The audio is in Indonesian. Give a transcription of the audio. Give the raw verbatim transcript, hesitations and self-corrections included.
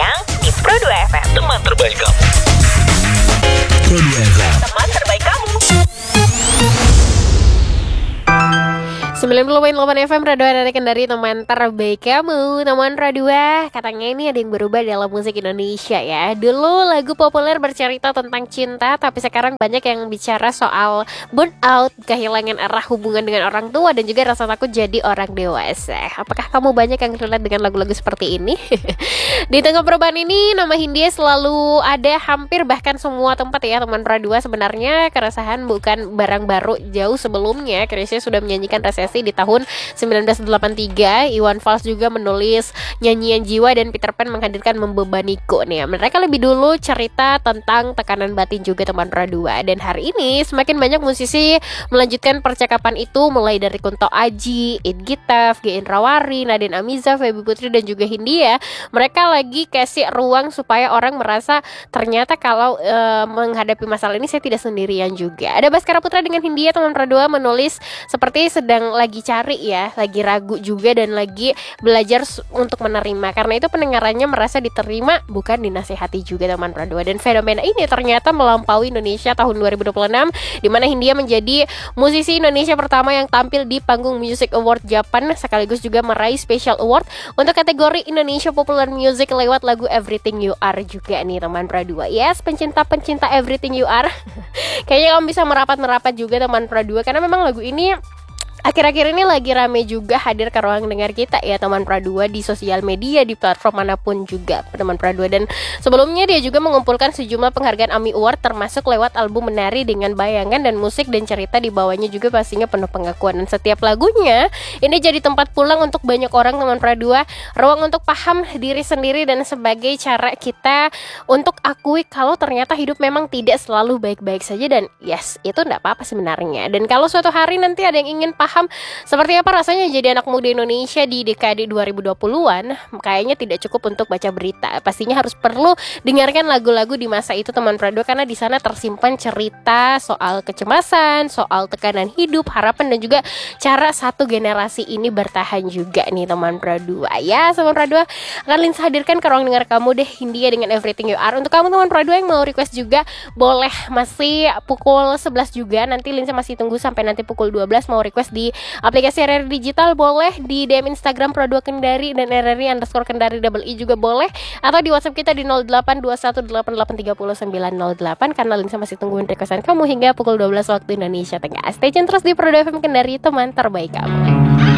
siang di Pro dua F M. Teman terbaik kamu. Pro dua F M. Teman terbaik kamu. sembilan puluh koma delapan F M Radio Dari Kendari, teman terbaik kamu. Teman Radio, katanya ini ada yang berubah dalam musik Indonesia ya. Dulu lagu populer bercerita tentang cinta, tapi sekarang banyak yang bicara soal burnout, kehilangan arah hubungan dengan orang tua, dan juga rasa takut jadi orang dewasa. Apakah kamu banyak yang relate dengan lagu-lagu seperti ini? Di tengah perubahan ini, nama Hindia selalu ada hampir bahkan semua tempat ya teman Radio. Sebenarnya keresahan bukan barang baru. Jauh sebelumnya Chrisye sudah menyanyikan resesi di tahun sembilan belas delapan puluh tiga. Iwan Fals juga menulis Nyanyian Jiwa, dan Peter Pan menghadirkan Membebaniku nih. Mereka lebih dulu cerita tentang tekanan batin juga teman Radio. Dan hari ini semakin banyak musisi melanjutkan percakapan itu, mulai dari Kunto Aji, Id Gitaf, G. Indrawari, Nadine Amiza, Feby Putri, dan juga Hindia. Mereka lagi kasih ruang supaya orang merasa ternyata kalau e, menghadapi masalah ini saya tidak sendirian juga. Ada Baskara Putra dengan Hindia teman Radio menulis seperti sedang lagi cari ya, lagi ragu juga dan lagi belajar untuk menerima. Karena itu pendengarannya merasa diterima, bukan dinasihati juga teman Radio. Dan fenomena ini ternyata melampaui Indonesia tahun dua ribu dua puluh enam, di mana Hindia menjadi musisi Indonesia pertama yang tampil di panggung Music Award Japan, sekaligus juga meraih Special Award untuk kategori Indonesia Popular Music lewat lagu Everything You Are juga nih teman Radio. Yes, pencinta-pencinta Everything You Are kayaknya kamu bisa merapat-merapat juga teman Radio, karena memang lagu ini akhir-akhir ini lagi rame juga hadir ke ruang dengar kita ya teman Pradua, di sosial media, di platform manapun juga teman Pradua. Dan sebelumnya dia juga mengumpulkan sejumlah penghargaan AMI Award, termasuk lewat album Menari dengan bayangan dan musik dan cerita di bawahnya juga pastinya penuh pengakuan. Dan setiap lagunya ini jadi tempat pulang untuk banyak orang teman Pradua, ruang untuk paham diri sendiri dan sebagai cara kita untuk akui kalau ternyata hidup memang tidak selalu baik-baik saja. Dan yes, itu enggak apa-apa sebenarnya. Dan kalau suatu hari nanti ada yang ingin paham seperti apa rasanya jadi anak muda Indonesia di dekade dua ribu dua puluhan, kayaknya tidak cukup untuk baca berita. Pastinya harus perlu dengarkan lagu-lagu di masa itu teman Prado, karena di sana tersimpan cerita soal kecemasan, soal tekanan hidup, harapan, dan juga cara satu generasi ini bertahan juga nih teman Prado. Ya, teman Prado akan Linsa hadirkan ke ruang dengar kamu deh Hindia dengan Everything You Are. Untuk kamu teman Prado yang mau request juga boleh, masih pukul sebelas juga. Nanti Linsa masih tunggu sampai nanti pukul dua belas. Mau request di aplikasi R R Digital boleh, di D M Instagram Pro dua Kendari dan R R I underscore Kendari double I juga boleh, atau di WhatsApp kita di nol delapan dua satu delapan delapan tiga nol sembilan nol delapan, karena Linsa masih tungguin requestan kamu hingga pukul dua belas waktu Indonesia Tengah. Stay tune terus di Pro dua F M Kendari, teman terbaik kamu.